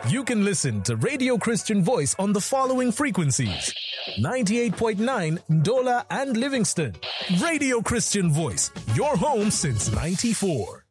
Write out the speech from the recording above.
You can listen to Radio Christian Voice on the following frequencies: 98.9 Ndola and Livingston. Radio Christian Voice, your home since 94.